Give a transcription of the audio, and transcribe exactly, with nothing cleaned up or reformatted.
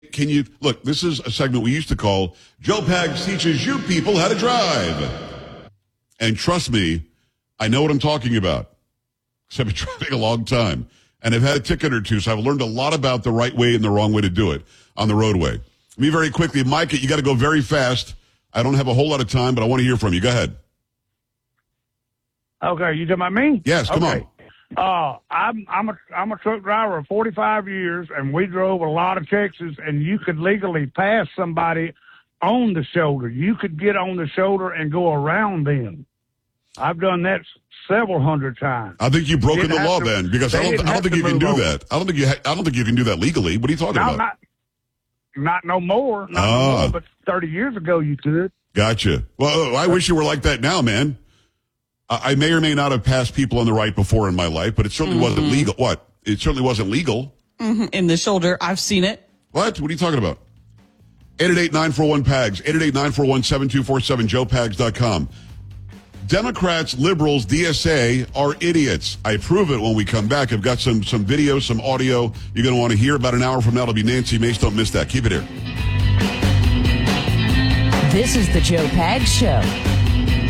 Can you look? This is a segment we used to call Joe Pags teaches you people how to drive. And trust me, I know what I'm talking about. Because I've been driving a long time. And I've had a ticket or two, so I've learned a lot about the right way and the wrong way to do it on the roadway. Me very quickly, Micah, you got to go very fast. I don't have a whole lot of time, but I want to hear from you. Go ahead. Okay, you talking about me? Yes, come okay. on. Uh, I'm I'm a I'm a truck driver of forty-five years, and we drove a lot of Texas, and you could legally pass somebody on the shoulder. You could get on the shoulder and go around them. I've done that several hundred times. I think you've broken the law to, then, because I don't I don't think you can do over. that. I don't think you ha- I don't think you can do that legally. What are you talking no, about? Not, not no more. Not ah. no more, but thirty years ago you could. Gotcha. Well, I wish you were like that now, man. I may or may not have passed people on the right before in my life, but it certainly mm-hmm. wasn't legal. What? It certainly wasn't legal. Mm-hmm. In the shoulder. I've seen it. What? What are you talking about? eight eight eight, nine four one, P A G S. eight eight eight, nine four one, seven two four seven, joe pags dot com. Democrats, liberals, D S A are idiots. I prove it when we come back. I've got some, some video, some audio you're going to want to hear about an hour from now. It'll be Nancy Mace. Don't miss that. Keep it here. This is the Joe Pags Show.